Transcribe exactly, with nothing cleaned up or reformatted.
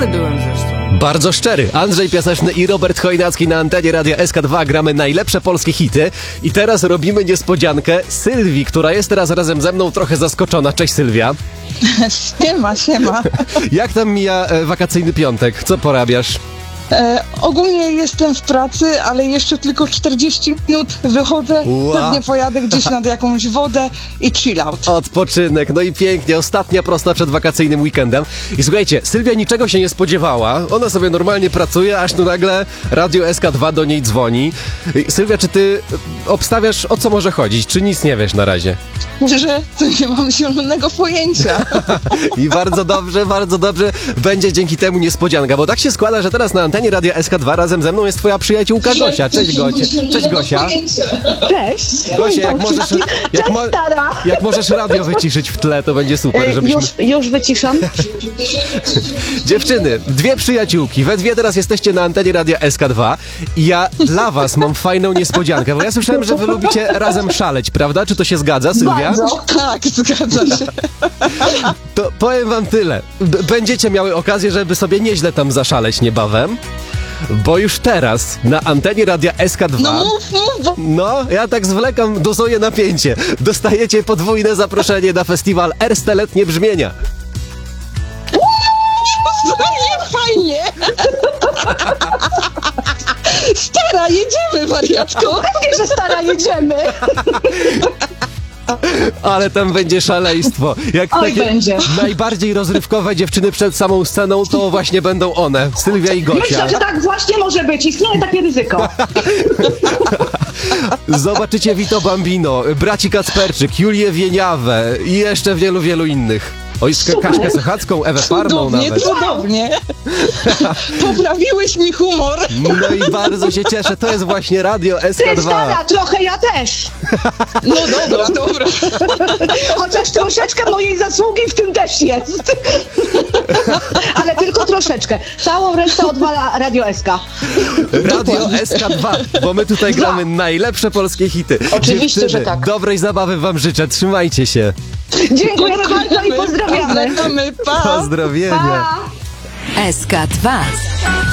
szczery byłem zresztą. Bardzo szczery. Andrzej Piaseczny i Robert Chojnacki na antenie Radia S K dwa. Gramy najlepsze polskie hity. I teraz robimy niespodziankę Sylwii, która jest teraz razem ze mną trochę zaskoczona. Cześć, Sylwia. Siema, siema. Jak tam mija e, wakacyjny piątek? Co porabiasz? E, ogólnie jestem w pracy, ale jeszcze tylko czterdzieści minut wychodzę. Wow. Pewnie pojadę gdzieś nad jakąś wodę i chill out. Odpoczynek, no i pięknie, ostatnia prosta przed wakacyjnym weekendem. I słuchajcie, Sylwia niczego się nie spodziewała, ona sobie normalnie pracuje, aż tu nagle Radio S K dwa do niej dzwoni. Sylwia, czy ty obstawiasz, o co może chodzić, czy nic nie wiesz na razie? Że to nie mam zielonego pojęcia. I bardzo dobrze, bardzo dobrze, będzie dzięki temu niespodzianka, bo tak się składa, że teraz na antenie Radia S K dwa razem ze mną jest twoja przyjaciółka Gosia. Cześć, Gosia. Cześć, Gosia. Cześć. Gosia, jak możesz, jak, mo jak możesz radio wyciszyć w tle, to będzie super, żebyśmy... Już, już wyciszam. Dziewczyny, dwie przyjaciółki, we dwie teraz jesteście na antenie Radia S K dwa i ja dla was mam fajną niespodziankę, bo ja słyszałem, że wy lubicie razem szaleć, prawda? Czy to się zgadza, Sylwia? Bardzo. Tak, zgadza się. To powiem wam tyle. B będziecie miały okazję, żeby sobie nieźle tam zaszaleć niebawem, bo już teraz na antenie Radia S K dwa... No mów, mów, bo... No, ja tak zwlekam, dozuję napięcie. Dostajecie podwójne zaproszenie na festiwal Ersteletnie Brzmienia. Nie, fajnie. Stara, jedziemy, wariatko. Pewnie, że stara, jedziemy. Ale tam będzie szaleństwo. Jak Oj, takie będzie. najbardziej rozrywkowe dziewczyny przed samą sceną, to właśnie będą one. Sylwia i Gosia. Myślę, że tak właśnie może być. Istnieje takie ryzyko. Zobaczycie Vito Bambino, braci Kacperczyk, Julię Wieniawę i jeszcze wielu, wielu innych. Oj, Kaśkę Sochacką, Ewę Farmą Cudownie, nawet. cudownie. Poprawiłeś mi humor. No i bardzo się cieszę, to jest właśnie Radio S K Ty dwa. stara, trochę ja też. No dobra, dobra. Chociaż troszeczkę mojej zasługi w tym też jest. Ale tylko troszeczkę. Całą resztę odwala Radio S K. Radio S K dwa, bo my tutaj gramy najlepsze polskie hity. Oczywiście, Dziewczyny, że tak. dobrej zabawy wam życzę, trzymajcie się. Dziękujemy bardzo i pozdrawiamy. Pozdrawiamy, pa. Pozdrowienia. Pa. S K dwa.